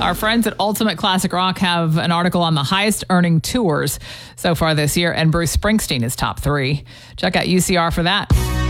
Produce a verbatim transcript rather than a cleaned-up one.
Our friends at Ultimate Classic Rock have an article on the highest earning tours so far this year, and Bruce Springsteen is top three. Check out U C R for that.